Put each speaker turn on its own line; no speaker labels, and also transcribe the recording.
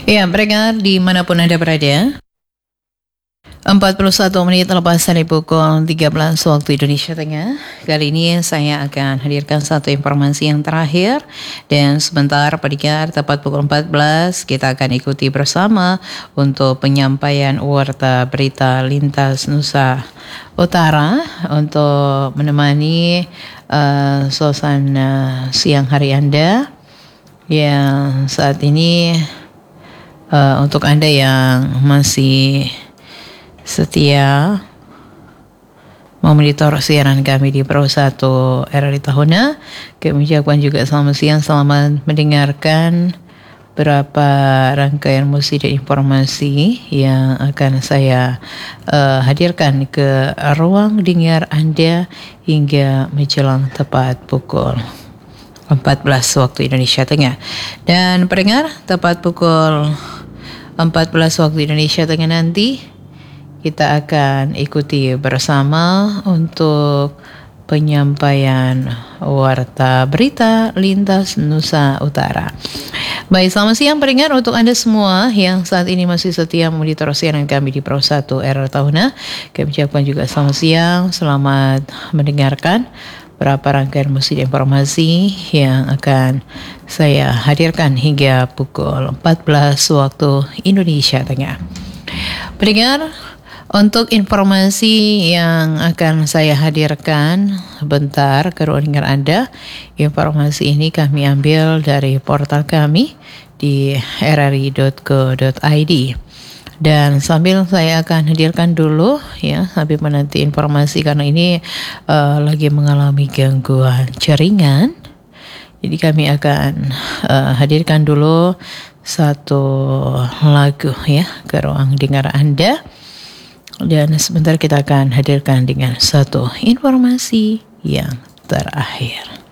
Ya, pendengar dimanapun Anda berada, 41 menit lepas dari pukul 13 waktu Indonesia Tengah. Kali ini saya akan hadirkan satu informasi yang terakhir, dan sebentar pendengar tepat pukul 14 kita akan ikuti bersama untuk penyampaian warta berita lintas Nusa Utara untuk menemani suasana siang hari Anda yang saat ini. Untuk Anda yang masih setia memonitor siaran kami di Pro 1 RRI Tahuna, kami ucapkan juga selamat siang, selamat mendengarkan beberapa rangkaian musik dan informasi yang akan saya hadirkan ke ruang dengar Anda hingga menjelang tepat pukul 14 waktu Indonesia Tengah. Dan pendengar, tepat pukul 14 waktu Indonesia Tengah nanti kita akan ikuti bersama untuk penyampaian warta berita lintas Nusa Utara. Baik, selamat siang pendengar untuk Anda semua yang saat ini masih setia memonitor siaran kami di Pro 1 RRI Tahuna. Kami ucapkan juga selamat siang, selamat mendengarkan berapa rangkaian musik informasi yang akan saya hadirkan hingga pukul 14 waktu Indonesia Tengah. Pendengar, untuk informasi yang akan saya hadirkan sebentar ke ruang dengar Anda, informasi ini kami ambil dari portal kami di rri.co.id. Dan sambil saya akan hadirkan dulu ya, sambil menanti informasi karena ini lagi mengalami gangguan jaringan. Jadi kami akan hadirkan dulu satu lagu ya ke ruang dengar Anda. Dan sebentar kita akan hadirkan dengan satu informasi yang terakhir.